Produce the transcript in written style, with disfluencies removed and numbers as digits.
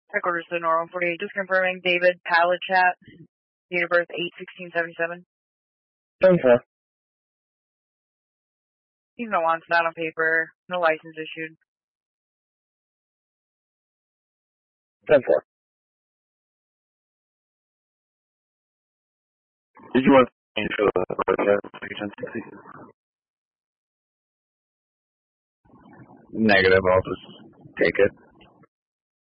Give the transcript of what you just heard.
Headquarters to Normal 48. Just confirming David Palichat, date of birth 8/16/77. 10-4. He's no wants, not on paper, no license issued. 10-4. Did you want to change for the agency? Negative, I'll just take it.